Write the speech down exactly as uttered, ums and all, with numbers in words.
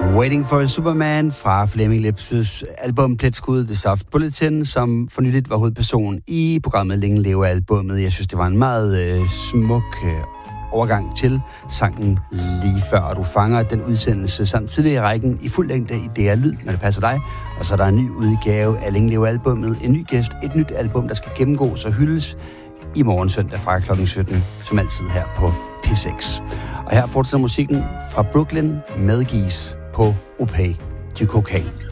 Waiting for a Superman fra Flaming Lips' album Pletskud The Soft Bulletin, som for nyligt var hovedperson i programmet Længe Leve albummet. Jeg synes, det var en meget øh, smuk øh, overgang til sangen lige før, og du fanger den udsendelse samt tidligere i rækken i fuld længde i D R Lyd, når det passer dig. Og så er der en ny udgave af Længe Leve albummet, en ny gæst, et nyt album, der skal gennemgås og hyldes i morgen søndag fra klokken sytten, som altid her på P seks. Og her fortsætter musikken fra Brooklyn med Gies på Opé du Cocaine.